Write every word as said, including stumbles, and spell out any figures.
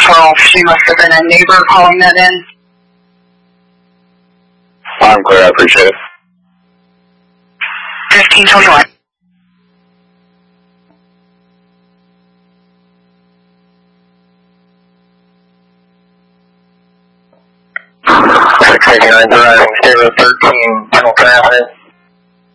twelve. She must have been a neighbor calling that in. I'm clear. I appreciate it. fifteen twenty-one. six eighty-nine driving, zero thirteen, tunnel traffic.